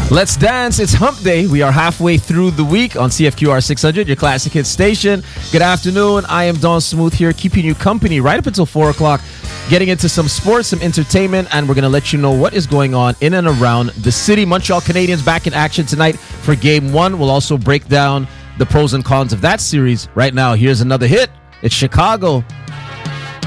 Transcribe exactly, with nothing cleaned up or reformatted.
Let's dance. It's hump day. We are halfway through the week on C F Q R six hundred, your classic hit station. Good afternoon. I am Don Smooth here, keeping you company right up until four o'clock, getting into some sports, some entertainment, and we're going to let you know what is going on in and around the city. Montreal Canadiens back in action tonight for game one. We'll also break down the pros and cons of that series. Right now, here's another hit. It's Chicago